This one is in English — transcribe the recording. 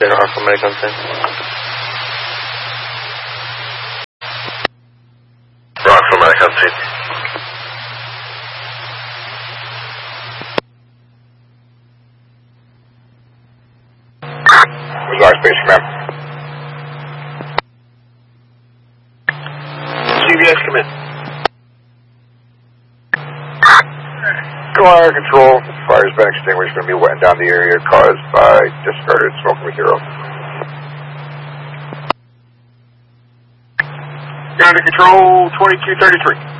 Rockville Medical Center. Rockville Medical Center. Where's our space, ma'am? CVS, come in. Car control. Fire's been extinguished. Going to be wetting down the area caused by discarded smoke material. Ground control 2233.